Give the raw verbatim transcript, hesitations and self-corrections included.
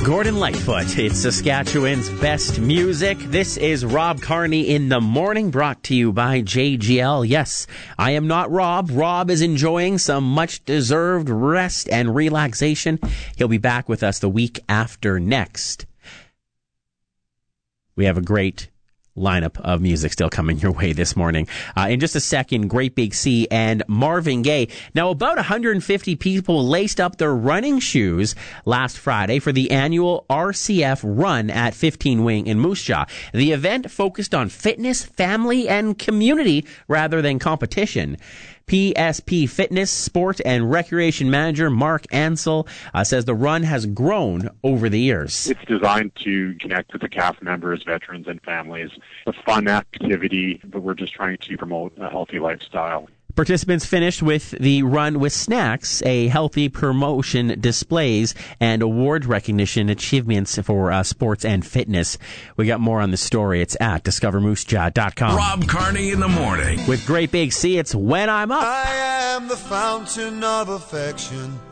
Gordon Lightfoot. It's Saskatchewan's best music. This is Rob Carney in the morning, brought to you by J G L. Yes, I am not Rob. Rob is enjoying some much-deserved rest and relaxation. He'll be back with us the week after next. We have a great lineup of music still coming your way this morning. Uh, in just a second, Great Big Sea and Marvin Gaye. Now, about one hundred fifty people laced up their running shoes last Friday for the annual R C F run at fifteen Wing in Moose Jaw. The event focused on fitness, family, and community rather than competition. P S P Fitness, Sport and Recreation Manager Mark Ansel uh, says the run has grown over the years. It's designed to connect with the C A F members, veterans, and families. It's a fun activity, but we're just trying to promote a healthy lifestyle. Participants finished with the run with snacks, a healthy promotion displays, and award recognition achievements for uh, sports and fitness. We got more on the story. It's at discover moose jaw dot com. Rob Carney in the morning. With Great Big Sea, it's When I'm Up. I am the fountain of affection.